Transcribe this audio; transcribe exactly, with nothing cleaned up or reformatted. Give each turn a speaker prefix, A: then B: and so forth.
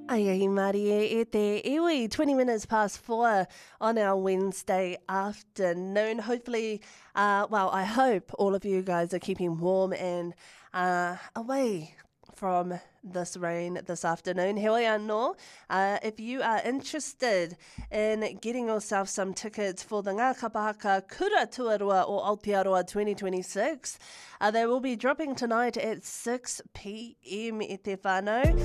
A: Ai ai Mari e te iwi, twenty minutes past four on our Wednesday afternoon. Hopefully, uh, well, I hope all of you guys are keeping warm and uh, away from this rain this afternoon. Here we are, no. Uh, if you are interested in getting yourself some tickets for the Ngā Kapahaka Kura Tuarua o Aotearoa twenty twenty-six, uh, they will be dropping tonight at six p.m. i te whānau.